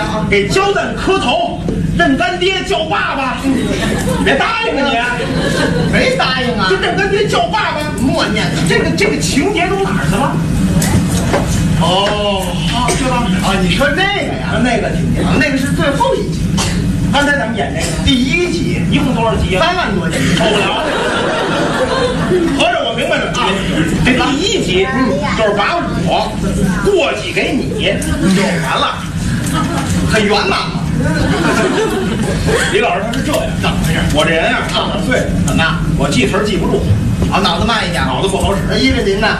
给焦蛋磕头，认干爹叫爸爸。别答应啊你！ 没答应啊？ 这认干爹叫爸爸， 默念的。 这个情节都哪儿去了？哦，对吧？ 啊，你说那个呀？ 那个情节， 那个是最后一集。 刚才咱们演这个第1集， 一共多少集啊 3万多集， 受不了。合着我明白了啊，这第1集就是把我过继给你， 就完了，很圆满嘛。 李老师他是这样， 怎么回事？ 我这人啊，上了岁数， 怎么样？ 我记词儿记不住， 啊，脑子慢一点， 脑子不好使。 依着您呢。